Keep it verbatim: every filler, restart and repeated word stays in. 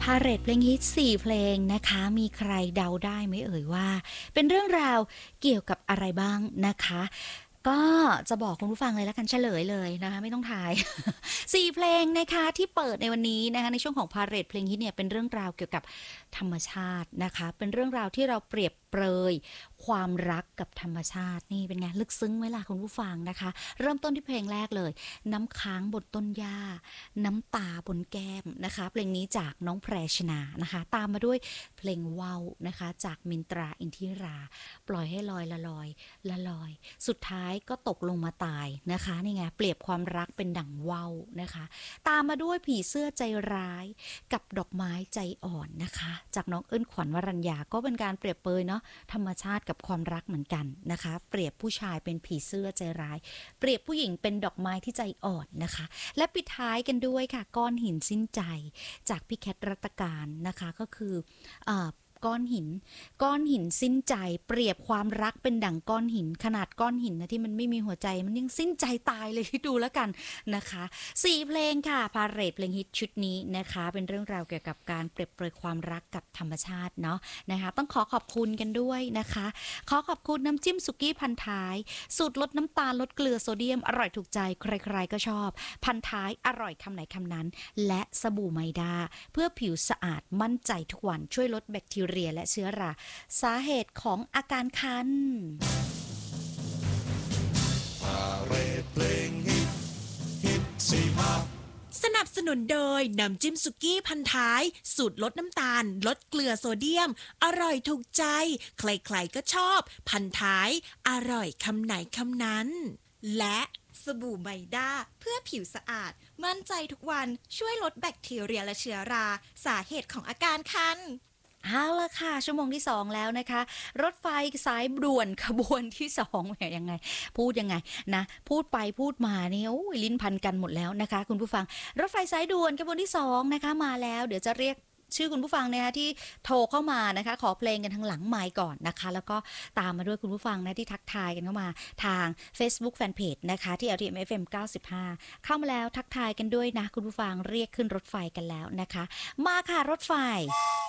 พาเหรดเพลงฮิตสี่เพลงนะคะมีใครเดาได้ไหมเอ่ยว่าเป็นเรื่องราวเกี่ยวกับอะไรบ้างนะคะก็จะบอกคุณผู้ฟังเลยแล้วกันเฉลยเลยนะคะไม่ต้องทาย สี่เพลงนะคะที่เปิดในวันนี้นะคะในช่วงของพาเหรดเพลงฮิตเนี่ยเป็นเรื่องราวเกี่ยวกับธรรมชาตินะคะเป็นเรื่องราวที่เราเปรียบเปรยความรักกับธรรมชาตินี่เป็นไงลึกซึ้งไหมล่ะคุณผู้ฟังนะคะเริ่มต้นที่เพลงแรกเลยน้ำค้างบนต้นหญ้าน้ำตาบนแก้มนะคะเพลงนี้จากน้องแพรชนานะคะตามมาด้วยเพลงว่าวนะคะจากมินตราอินทิราปล่อยให้ลอยละลอยละลอยสุดท้ายก็ตกลงมาตายนะคะนี่ไงเปรียบความรักเป็นดั่งว่าวนะคะตามมาด้วยผีเสื้อใจร้ายกับดอกไม้ใจอ่อนนะคะจากน้องเอิ้นขวัญวรัญญาก็เป็นการเปรียบเปรยเนาะธรรมชาติกับความรักเหมือนกันนะคะเปรียบผู้ชายเป็นผีเสื้อใจร้ายเปรียบผู้หญิงเป็นดอกไม้ที่ใจอ่อนนะคะและปิดท้ายกันด้วยค่ะก้อนหินสิ้นใจจากพี่แคทรัตการนะคะก็คืออ่าก้อนหินก้อนหินสิ้นใจเปรียบความรักเป็นดั่งก้อนหินขนาดก้อนหินนะที่มันไม่มีหัวใจมันยังสิ้นใจตายเลยดูแล้วกันนะคะสี่เพลงค่ะพาเหรดเพลงฮิตชุดนี้นะคะเป็นเรื่องราวเกี่ยวกับการเปรียบเปรยความรักกับธรรมชาติเนาะนะคะต้องขอขอบคุณกันด้วยนะคะขอขอบคุณน้ำจิ้มสุกี้พันท้ายสูตรลดน้ำตาลลดเกลือโซเดียมอร่อยถูกใจใครๆก็ชอบพันท้ายอร่อยคำไหนคำนั้นและสบู่ไมดาเพื่อผิวสะอาดมั่นใจทุกวันช่วยลดแบคทีเรียและเชื้อราสาเหตุของอาการคันพาเหรดเพลงฮิตฮิตสี่ภาคสนับสนุนโดยน้ำจิ้มสุกี้พันท้ายสูตรลดน้ำตาลลดเกลือโซเดียมอร่อยถูกใจใครๆก็ชอบพันท้ายอร่อยคำไหนคำนั้นและสบู่ไมด้าเพื่อผิวสะอาดมั่นใจทุกวันช่วยลดแบคทีเรียและเชื้อราสาเหตุของอาการคันเอาละค่ะชั่วโมงที่สองแล้วนะคะรถไฟสายด่วนขบวนที่สองแหมยังไงพูดยังไงนะพูดไปพูดมาเนี่ยโอ้ยลิ้นพันกันหมดแล้วนะคะคุณผู้ฟังรถไฟสายด่วนขบวนที่สองนะคะมาแล้วเดี๋ยวจะเรียกชื่อคุณผู้ฟังนะคะที่โทรเข้ามานะคะขอเพลงกันทางหลังไมค์ก่อนนะคะแล้วก็ตามมาด้วยคุณผู้ฟังนะที่ทักทายกันเข้ามาทาง Facebook Fanpage นะคะที่ แอล ที เอ็ม เอฟ เอ็ม เก้าสิบห้าเข้ามาแล้วทักทายกันด้วยนะคุณผู้ฟังเรียกขึ้นรถไฟกันแล้วนะคะมาค่ะรถไฟ